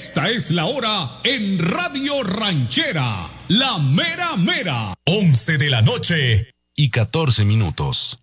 Esta es la hora en Radio Ranchera, la mera mera. 11 de la noche y 14 minutos.